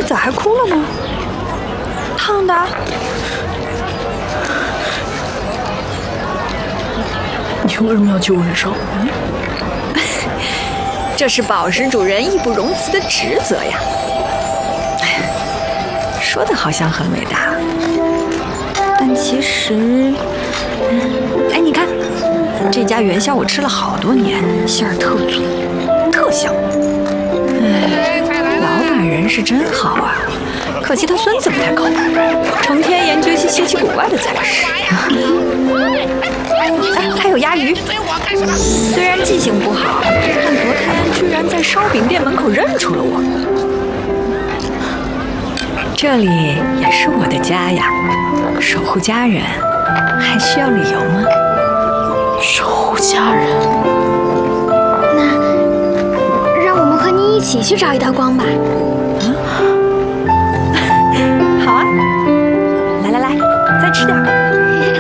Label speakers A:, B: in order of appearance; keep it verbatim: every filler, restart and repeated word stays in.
A: 这咋还哭了呢？烫的？
B: 你为什么要救我一手？嗯，
A: 这是宝石主人义不容辞的职责呀。说的好像很伟大，但其实……哎，你看，这家元宵我吃了好多年，馅儿特足，特香。哎，老板人是真好啊，可惜他孙子不太靠谱，成天研究一些稀奇古怪的菜式。哎，还有鸭鱼，虽然记性不好，但昨天居然在烧饼店门口认出了我。这里也是我的家呀，守护家人，还需要理由吗？
B: 守护家人，
C: 那让我们和你一起去找一道光吧。